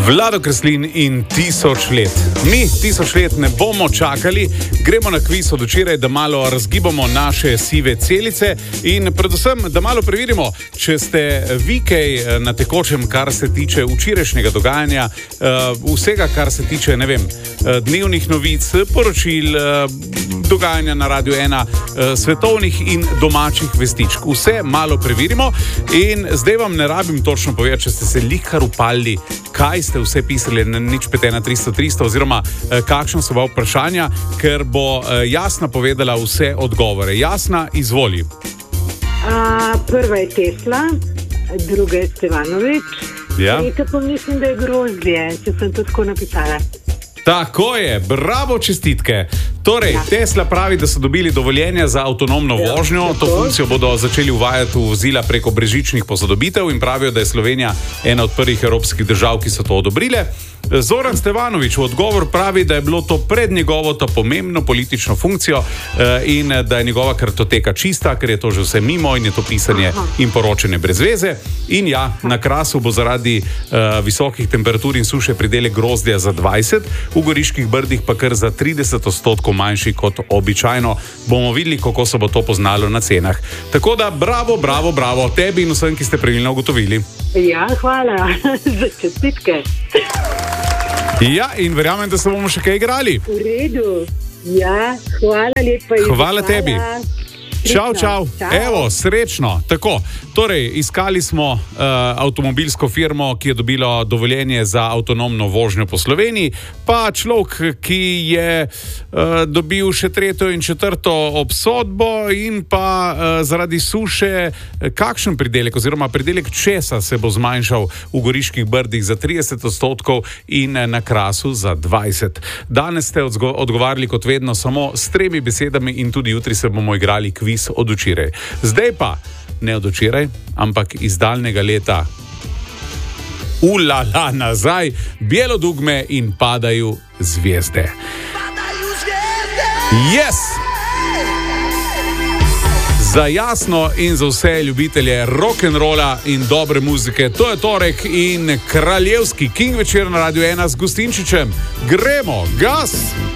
Vlado Kreslin in 1000 let. Mi 1000 let ne bomo čakali, gremo na kviz od včeraj, da malo razgibamo naše sive celice in predvsem, da malo preverimo, če ste vi kaj na tekočem, kar se tiče včerajšnjega dogajanja, vsega, kar se tiče, ne vem, dnevnih novic, poročil, dogajanja na Radiu 1, svetovnih in domačih vestičk. Vse malo preverimo in zdaj vam ne rabim točno povedati, če ste se likar upali, kaj ste vse pisali na 051 oziroma kakšna so bila vprašanja, ker bo Jasna povedala vse odgovore. Jasna, izvoli. Prva je Tesla, druga je Stevanović, tretje pa mislim, da je grozdje, če sem to tako napisala. Tako je, bravo, čestitke. Torej, Tesla pravi, da so dobili dovoljenja za avtonomno vožnjo. To funkcijo bodo začeli uvajati v vozila preko brezžičnih posodobitev in pravijo, da je Slovenija ena od prvih evropskih držav, ki so to odobrile. Zoran Stevanović v odgovor pravi, da je bilo to pred njegovo to pomembno politično funkcijo in da je njegova kartoteka čista, ker je to že vse mimo in je to pisanje in poročanje brez veze. In ja, na Krasu bo zaradi visokih temperatur in suše pridelek grozdja za 20, v Goriških Brdih pa kar za 30% manjši kot običajno. Bomo videli, kako se bo to poznalo na cenah. Tako da bravo, bravo, bravo tebi in vsem, ki ste pravilno ugotovili. Ja, hvala za čestitke. Ja, in verjamem, da se bomo še kaj igrali. V redu. Ja, hvala lepa. Hvala tebi. Čau, čau. Evo, srečno. Tako, torej, iskali smo avtomobilsko firmo, ki je dobila dovoljenje za avtonomno vožnjo po Sloveniji, pa človek, ki je dobil še 3. in 4. obsodbo in pa zaradi suše, kakšen pridelek oziroma pridelek česa se bo zmanjšal v Goriških Brdih za 30% in na Krasu za 20%. Danes ste odgovarjali kot vedno samo s 3 besedami in tudi jutri se bomo igrali kviz od včeraj. Zdaj pa, ne od včeraj, ampak iz daljnega leta. Ulala, nazaj, Bijelo dugme in Padajo zvezde. Yes! Za Jasno in za vse ljubitelje rock'n'rolla in dobre muzike, to je torek in kraljevski King večer na Radiu 1 z Gustinčičem. Gremo, gas!